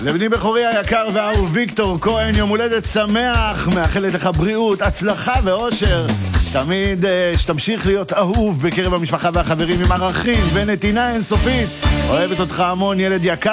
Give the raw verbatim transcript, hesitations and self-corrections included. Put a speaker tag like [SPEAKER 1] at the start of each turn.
[SPEAKER 1] לבני בכורי היקר והאהוב ויקטור כהן, יום הולדת שמח, מאחלת לך בריאות, הצלחה ואושר, תמיד uh, שתמשיך להיות אהוב בקרב המשפחה והחברים עם ערכים ונתינה אינסופית. אוהבת אותך המון ילד יקר